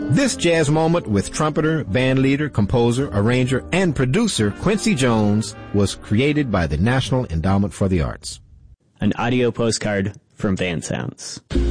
This jazz moment with trumpeter, bandleader, composer, arranger, and producer Quincy Jones was created by the National Endowment for the Arts. An audio postcard from Van Sounds.